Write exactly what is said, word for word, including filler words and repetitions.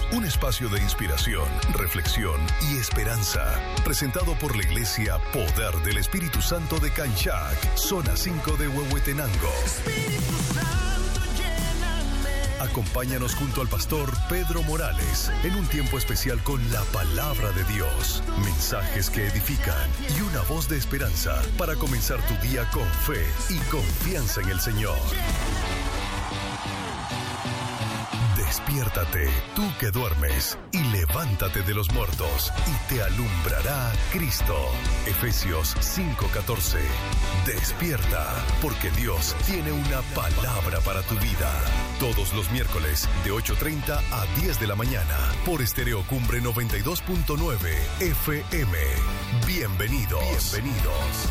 un espacio de inspiración, reflexión y esperanza. Presentado por la Iglesia Poder del Espíritu Santo de Canchac, zona cinco de Huehuetenango. Acompáñanos junto al pastor Pedro Morales en un tiempo especial con la palabra de Dios, mensajes que edifican y una voz de esperanza para comenzar tu día con fe y confianza en el Señor. Despiértate, tú que duermes, y levántate de los muertos, y te alumbrará Cristo. Efesios cinco catorce. Despierta, porque Dios tiene una palabra para tu vida. Todos los miércoles, de ocho treinta a diez de la mañana, por Estéreo Cumbre noventa y dos punto nueve F M. Bienvenidos. Bienvenidos.